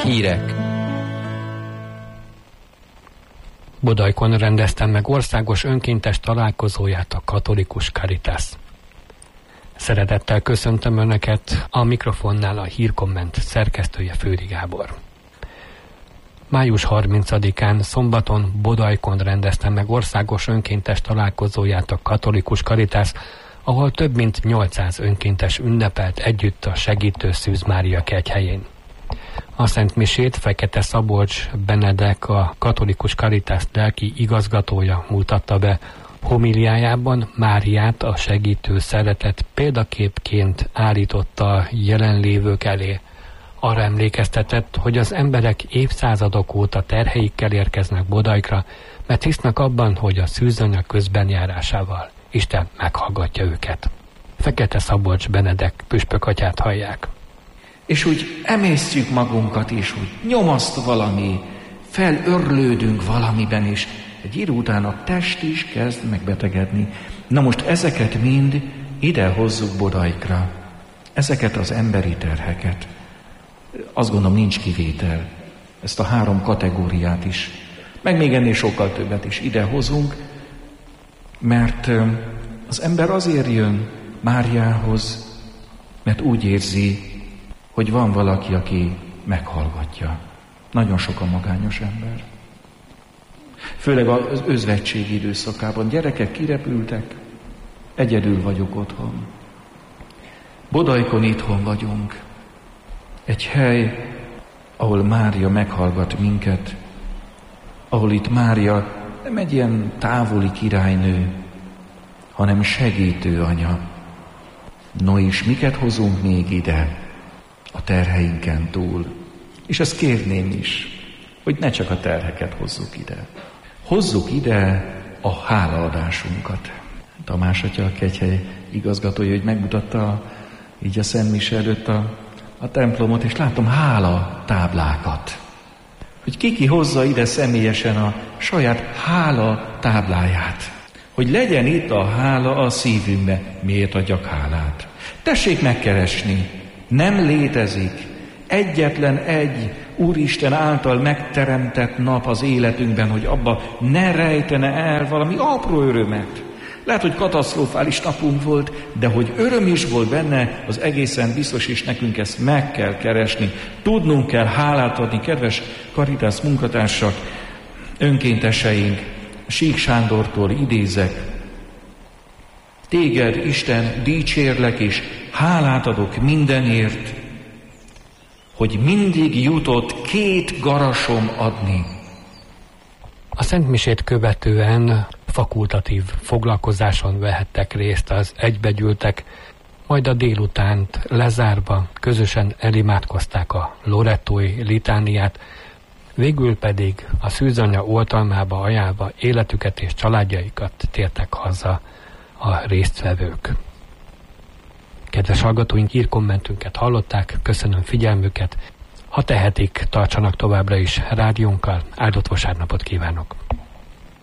Hírek. Bodajkon rendezte meg országos önkéntes találkozóját a katolikus Caritas. Szeretettel köszöntöm Önöket, a mikrofonnál a Hírkomment szerkesztője Fődi Gábor. Május 30-án szombaton Bodajkon rendezte meg országos önkéntes találkozóját a katolikus Caritas, ahol több mint 800 önkéntes ünnepelt együtt a Segítő Szűz Mária kegyhelyén. A Szent Misét Fekete Szabolcs Benedek, a katolikus Caritas lelki igazgatója mutatta be. Homiliájában Máriát, a segítő szeretet példaképként állította a jelenlévők elé. Arra emlékeztetett, hogy az emberek évszázadok óta terheikkel érkeznek Bodajkra, mert hisznek abban, hogy a szűzanya közbenjárásával Isten meghallgatja őket. Fekete Szabolcs Benedek püspökatyát hallják. És úgy emésztjük magunkat is, úgy nyomaszt valami, felörlődünk valamiben is. Egy idő után a test is kezd megbetegedni. Na most ezeket mind ide hozzuk Bodajkra. Ezeket az emberi terheket. Azt gondolom, nincs kivétel. Ezt a 3 kategóriát is. Meg még ennél sokkal többet is ide hozunk, mert az ember azért jön Máriához, mert úgy érzi, hogy van valaki, aki meghallgatja. Nagyon sok a magányos ember. Főleg az özvegység időszakában. Gyerekek kirepültek, egyedül vagyok otthon. Bodajkon itthon vagyunk. Egy hely, ahol Mária meghallgat minket, ahol itt Mária nem egy ilyen távoli királynő, hanem segítő anya. No és miket hozunk még ide a terheinken túl? És ezt kérném is, hogy ne csak a terheket hozzuk ide. Hozzuk ide a hálaadásunkat. Tamás atya, a kegyhely igazgatója, hogy megmutatta így a Szent Mise előtt a templomot, és látom hála táblákat. Hogy ki hozza ide személyesen a saját hála tábláját. Hogy legyen itt a hála a szívünkbe. Miért adjak hálát? Tessék megkeresni. Nem létezik egyetlen egy Úristen által megteremtett nap az életünkben, hogy abba ne rejtene el valami apró örömet. Lehet, hogy katasztrofális napunk volt, de hogy öröm is volt benne, az egészen biztos, és nekünk ezt meg kell keresni. Tudnunk kell hálát adni, kedves Caritas munkatársak, önkénteseink. Sík Sándortól idézek. Téged, Isten, dicsérlek, és hálát adok mindenért, hogy mindig jutott 2 garasom adni. A Szent Misét követően fakultatív foglalkozáson vehettek részt az egybegyűltek, majd a délutánt lezárva közösen elimádkozták a lorettói litániát, végül pedig a szűzanya oltalmába ajánlva életüket és családjaikat tértek haza a résztvevők. Kedves hallgatóink, hírkommentünket hallották, köszönöm figyelmüket. Ha tehetik, tartsanak továbbra is rádiónkkal, áldott vasárnapot kívánok!